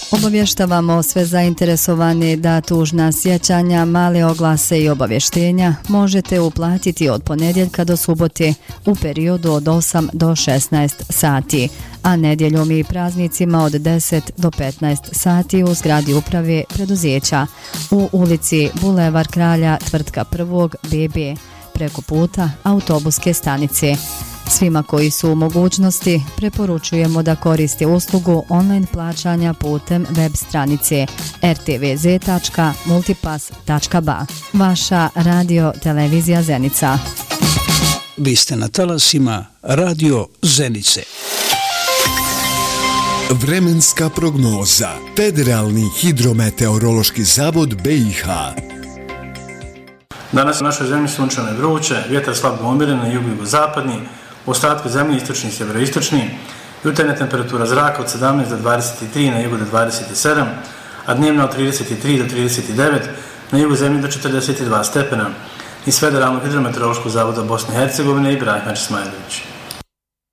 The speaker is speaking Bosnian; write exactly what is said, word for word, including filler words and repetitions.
Obavještavamo sve zainteresovane da tužna sjećanja, male oglase i obavještenja možete uplatiti od ponedjeljka do subote u periodu od osam do šesnaest sati, a nedjeljom i praznicima od deset do petnaest sati u zgradi uprave preduzeća u ulici Bulevar Kralja, tvrtka prvog B B, preko puta autobuske stanice. Svima koji su u mogućnosti preporučujemo da koriste uslugu online plaćanja putem web stranice er te ve ze tačka multipass tačka ba. Vaša radio televizija Zenica. Vi ste na talasima Radio Zenice. Vremenska prognoza. Federalni hidrometeorološki zavod be i ha. Danas u našoj zemlji sunčano i vruće, vjetar slabo umjeren na jugu i jugozapadni, u ostatku zemlje istočni i sjeveroistočni, jutarnja temperatura zraka od sedamnaest do dvadeset tri, na jugu do dvadeset sedam, a dnevna od trideset tri do trideset devet, na jugu zemlje do četrdeset dva stepena. Iz Federalnog hidrometeorološkog zavoda Bosne i Hercegovine, Ibrahim Hačismajlović.